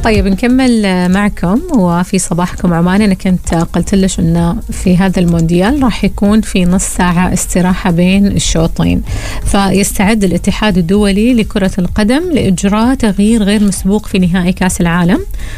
طيب نكمل معكم وفي صباحكم عمان. أنا كنت قلت لش أنه في هذا المونديال راح يكون في نص ساعة استراحة بين الشوطين، فيستعد الاتحاد الدولي لكرة القدم لإجراء تغيير غير مسبوق في نهائي كأس العالم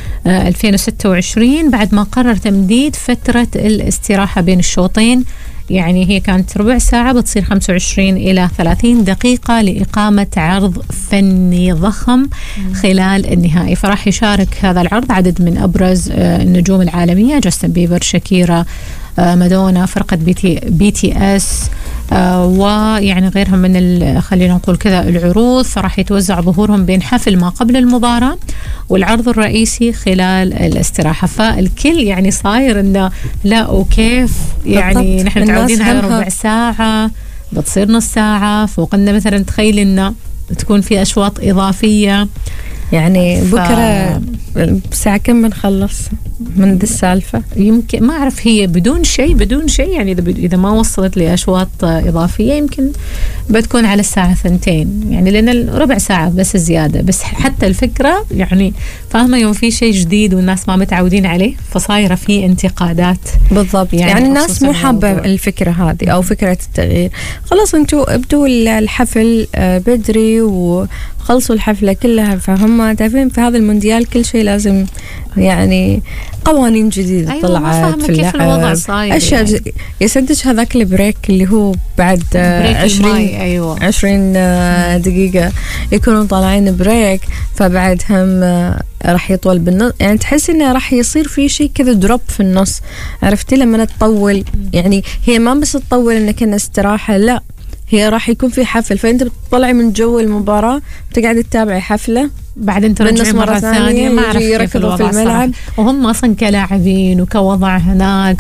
2026 بعد ما قرر تمديد فترة الاستراحة بين الشوطين. يعني هي كانت ربع ساعة بتصير 25 إلى 30 دقيقة لإقامة عرض فني ضخم خلال النهائي. فراح يشارك هذا العرض عدد من أبرز النجوم العالمية، جاستن بيبر، شاكيرا، مادونا، فرقة BTS ويعني غيرهم من خلينا نقول كذا العروض. فراح يتوزع ظهورهم بين حفل ما قبل المباراة والعرض الرئيسي خلال الاستراحة. فالكل يعني صاير انه لا وكيف يعني نحن متعودين على ربع ساعة بتصير نص ساعة، فوقنا مثلا تخيل انه تكون في أشواط إضافية. يعني بكرة ساعة كم بنخلص من دي السالفة؟ يمكن ما أعرف، هي بدون شيء يعني إذا ما وصلت لأشواط إضافية يمكن بتكون على الساعة 2 يعني، لأن ربع ساعة بس زيادة. بس حتى الفكرة يعني فاهمة يوم في شيء جديد والناس ما متعودين عليه فصايرة في انتقادات. بالضبط، يعني الناس مو حابة الفكرة هذه أو فكرة التغيير. خلاص انتوا ابدوا الحفل بدري وخلصوا الحفلة كلها. فهم تعرفين في هذا المونديال كل شيء لازم يعني قوانين جديدة. أيوة طلعت في كيف الوضع صاير أشياء يعني. يصدق هذاك البريك اللي هو بعد 20 دقيقة يكونوا طالعين بريك، فبعدهم راح يطول بالنص. يعني تحس إنه راح يصير في شيء كذا دروب في النص، عرفتي لما تطول. يعني هي ما بس تطول إنك إن استراحة، لا هي راح يكون في حفل، فأنت بتطلعي من جو المباراة بتقعدي تتابعي حفلة بعدين ترجعي مرة ثانية. ما أعرف كيف الوضع في الملعب وهم أصلا كلاعبين وكوضع هناك.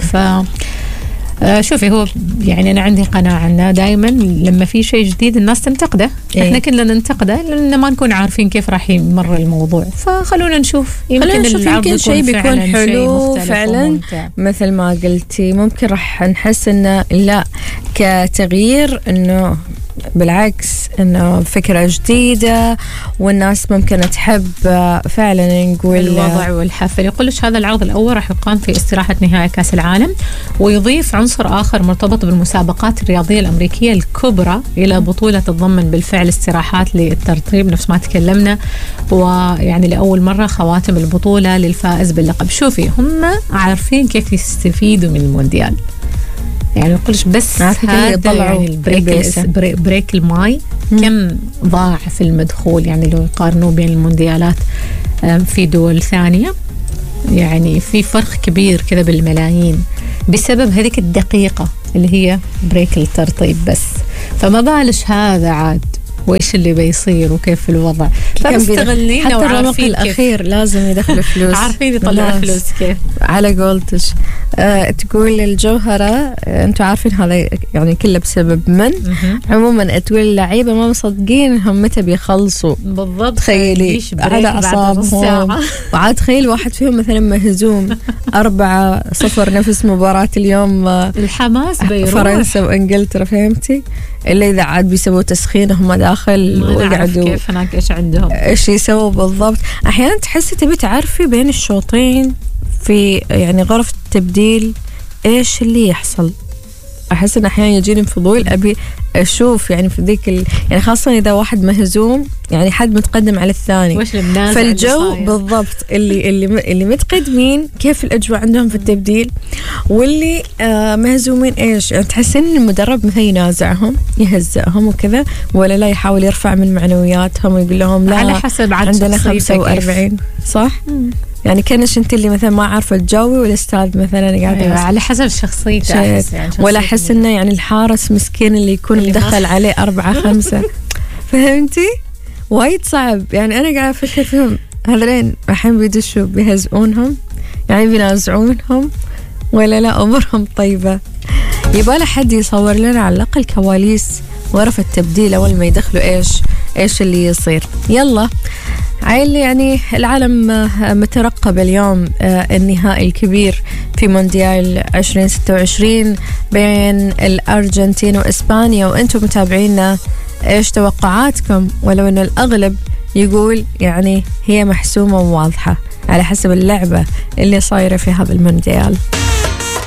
شوفي هو يعني أنا عندي قناعة أنه دائما لما في شيء جديد الناس تنتقده. إحنا كلنا ننتقده لأن ما نكون عارفين كيف راح يمر الموضوع. فخلونا نشوف يمكن شيء بيكون حلو فعلا مثل ما قلتي. ممكن راح نحس أنه لا كتغيير، أنه بالعكس انه فكرة جديدة والناس ممكن تحب فعلا نقول الوضع والحفل. يقولش هذا العرض الأول راح يقام في استراحة نهائي كأس العالم، ويضيف عنصر آخر مرتبط بالمسابقات الرياضية الأمريكية الكبرى إلى بطولة تتضمن بالفعل استراحات للترطيب نفس ما تكلمنا، ويعني لأول مرة خواتم البطولة للفائز باللقب. شوفي هم عارفين كيف يستفيدوا من المونديال. يعني يقولش بس هذا يعني البريك الماي كم ضاع في المدخول. يعني لو يقارنوا بين المونديالات في دول ثانية يعني في فرق كبير كذا بالملايين بسبب هذيك الدقيقة اللي هي بريك الترطيب بس. فما بالش هذا عاد وإيش اللي بيصير وكيف الوضع. فمستغلين حتى الرمق الأخير لازم يدخل فلوس عارفين يطلعوا فلوس كيف. على قولتش تقول الجوهرة أنتوا عارفين هذا يعني كله بسبب من عموما تقول اللعيبة ما مصدقين هم متى بيخلصوا. بالضبط، تخيلي على أعصابهم. وعاد تخيل واحد فيهم مثلا مهزوم 4-0 نفس مباراة اليوم الحماس بيروح فرنسا وإنجلترا، فهمتي اللي إذا عاد بيسووا تسخين هم داخل ويقعدوا كيف هناك إيش عندهم إيش يسووا بالضبط. أحيانا تحسي تبي تعرفي بين الشوطين في يعني غرفة التبديل إيش اللي يحصل. أحس إن أحيانا يجيني فضول أبي أشوف يعني في ذيك يعني خاصة إذا واحد مهزوم يعني حد متقدم على الثاني فالجو بالضبط اللي متقدمين كيف الأجواء عندهم في التبديل، واللي مهزومين إيش يعني تحسين إن المدرب مثل ينازعهم يهزئهم وكذا ولا لا يحاول يرفع من معنوياتهم ويقول لهم لا على حسب عندنا 45 صح. يعني كانش انت اللي مثلا ما عارفه الجو والاستاذ مثلا قاعد أيوة على حسب شخصيته يعني ولا احس انه يعني الحارس مسكين اللي يكون مدخل عليه 4-5 فهمتي وايد صعب. يعني انا قاعده افكر فيهم هذين الحين بيدشوا بيهزئونهم يعني بينازعونهم ولا لا امورهم طيبه. يبغى حد يصور لنا على الاقل كواليس غرفه التبديل اول ما يدخلوا ايش اللي يصير. يلا عيل يعني العالم مترقب اليوم النهائي الكبير في مونديال 2026 بين الأرجنتين وإسبانيا، وأنتم متابعينا إيش توقعاتكم؟ ولو أن الأغلب يقول يعني هي محسومة وواضحة. على حسب اللعبة اللي صايرة في هذا المونديال.